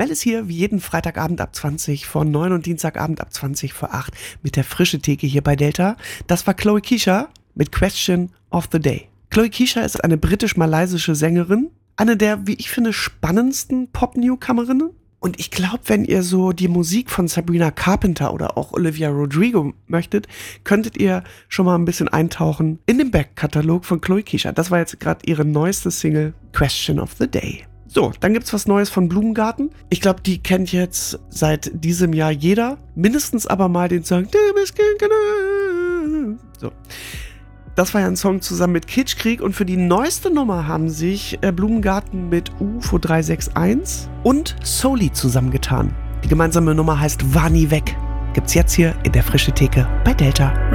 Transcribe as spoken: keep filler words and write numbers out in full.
Mel ist hier wie jeden Freitagabend ab zwanzig vor neun und Dienstagabend ab zwanzig vor acht mit der frischen Theke hier bei Delta. Das war Chloe Keysha mit Question of the Day. Chloe Keysha ist eine britisch-malaysische Sängerin, eine der, wie ich finde, spannendsten Pop-Newcomerinnen. Und ich glaube, wenn ihr so die Musik von Sabrina Carpenter oder auch Olivia Rodrigo möchtet, könntet ihr schon mal ein bisschen eintauchen in den Backkatalog von Chloe Keysha. Das war jetzt gerade ihre neueste Single, Question of the Day. So, dann gibt's was Neues von Blumengarten. Ich glaube, die kennt jetzt seit diesem Jahr jeder. Mindestens aber mal den Song Du bist kein Kanal. So. Das war ja ein Song zusammen mit Kitschkrieg und für die neueste Nummer haben sich äh, Blumengarten mit U F O drei sechs eins und Soli zusammengetan. Die gemeinsame Nummer heißt War nie weg. Gibt's jetzt hier in der frischen Theke bei Delta.